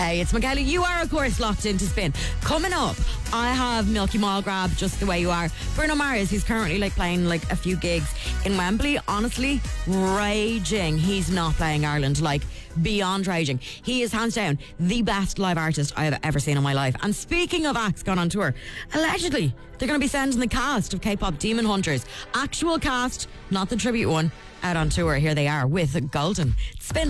Hey, it's Michaela. You are, of course, locked into Spin. Coming up, I have Milky Mall Grab, Just the Way You Are. Bruno Mars, he's currently playing a few gigs in Wembley. Honestly, raging. He's not playing Ireland, beyond raging. He is hands down the best live artist I have ever seen in my life. And speaking of acts gone on tour, allegedly they're going to be sending the cast of K-pop Demon Hunters, actual cast, not the tribute one, out on tour. Here they are with Golden. Spin.